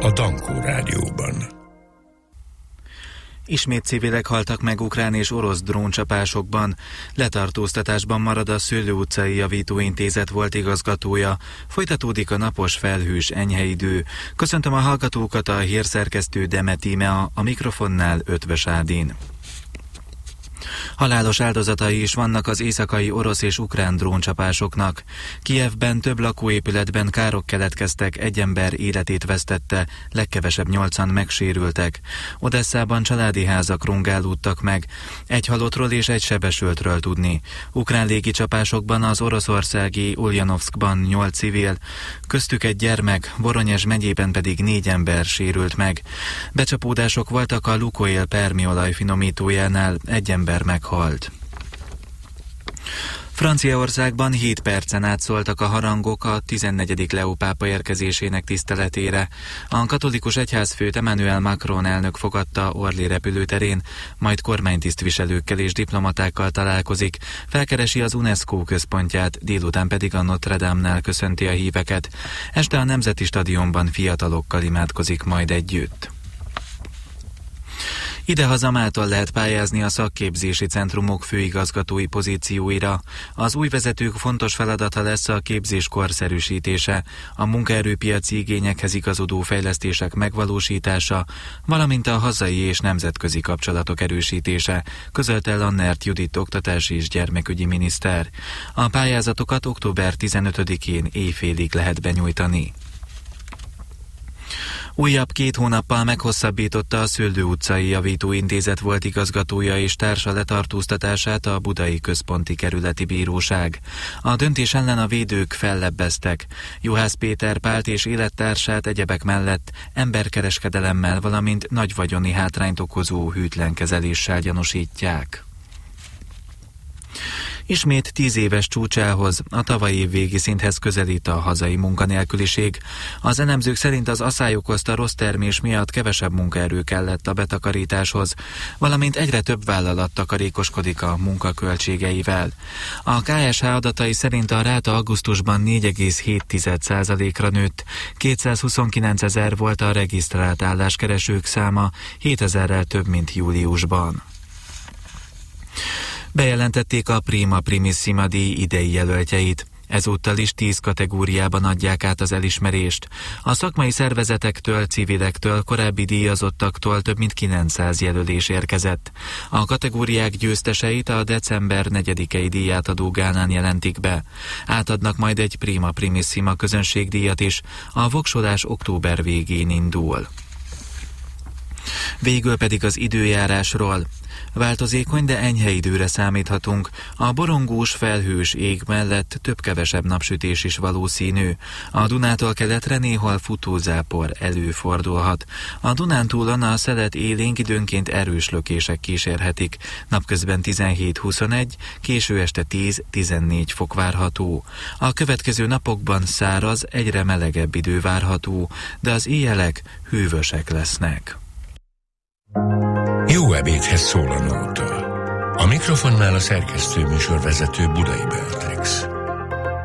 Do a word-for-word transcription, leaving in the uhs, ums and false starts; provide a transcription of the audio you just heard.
a Dankó Rádióban. Ismét civilek haltak meg ukrán és orosz dróncsapásokban. Letartóztatásban marad a Szőlő utcai javítóintézet volt igazgatója. Folytatódik a napos, felhős, enyhe idő. Köszöntöm a hallgatókat, a hírszerkesztő Demetíme, a mikrofonnál Ötvös Ádin. Halálos áldozatai is vannak az éjszakai orosz és ukrán dróncsapásoknak. Kijevben több lakóépületben károk keletkeztek, egy ember életét vesztette, legkevesebb nyolcan megsérültek. Odesszában családi házak rongálódtak meg, egy halottról és egy sebesültről tudni. Ukrán légicsapásokban az oroszországi Uljanovszkban nyolc civil, köztük egy gyermek, Voronyezs megyében pedig négy ember sérült meg. Becsapódások voltak a Lukoil Permi olajfinomítójánál, egy ember meghalt. Franciaországban hét percen át szóltak a harangok a tizennegyedik Leó pápa érkezésének tiszteletére. A katolikus egyházfőt Emmanuel Macron elnök fogadta Orly repülőterén, majd kormánytisztviselőkkel és diplomatákkal találkozik, felkeresi az UNESCO központját, délután pedig a Notre Dame-nál köszönti a híveket. Este a Nemzeti Stadionban fiatalokkal imádkozik majd együtt. Idehaza mától lehet pályázni a szakképzési centrumok főigazgatói pozícióira. Az új vezetők fontos feladata lesz a képzés korszerűsítése, a munkaerőpiaci igényekhez igazodó fejlesztések megvalósítása, valamint a hazai és nemzetközi kapcsolatok erősítése, közölte Lannert Judit oktatási és gyermekügyi miniszter. A pályázatokat október tizenötödikén éjfélig lehet benyújtani. Újabb két hónappal meghosszabbította a Szőlő utcai javítóintézet volt igazgatója és társa letartóztatását a Budai Központi Kerületi Bíróság. A döntés ellen a védők fellebbeztek. Juhász Péter Pált és élettársát egyebek mellett emberkereskedelemmel, valamint nagy vagyoni hátrányt okozó hűtlen kezeléssel gyanúsítják. Ismét tíz éves csúcsához, a tavalyi év végi szinthez közelít a hazai munkanélküliség. Az elemzők szerint az asszály okozta rossz termés miatt kevesebb munkaerő kellett a betakarításhoz, valamint egyre több vállalat takarékoskodik a munkaköltségeivel. A ká es há adatai szerint a ráta augusztusban négy egész hét százalékra nőtt, kétszázhuszonkilencezer volt a regisztrált álláskeresők száma, hétezerrel több, mint júliusban. Bejelentették a Prima Primissima díj idei jelöltjeit. Ezúttal is tíz kategóriában adják át az elismerést. A szakmai szervezetektől, civilektől, korábbi díjazottaktól több mint kilencszáz jelölés érkezett. A kategóriák győzteseit a december negyedikei díjátadó gálán jelentik be. Átadnak majd egy Prima Primissima közönségdíjat is, a voksolás október végén indul. Végül pedig az időjárásról. Változékony, de enyhe időre számíthatunk. A borongós, felhős ég mellett több-kevesebb napsütés is valószínű. A Dunától keletre néhol futózápor előfordulhat. A Dunántúlon a szelet élénk, időnként erős lökések kísérhetik. Napközben tizenhét-huszonegy, késő este tíz-tizennégy fok várható. A következő napokban száraz, egyre melegebb idő várható, de az éjjelek hűvösek lesznek. Jó ebédhez szól a nóta. A mikrofonnál a szerkesztő műsorvezető Budai Beatrix.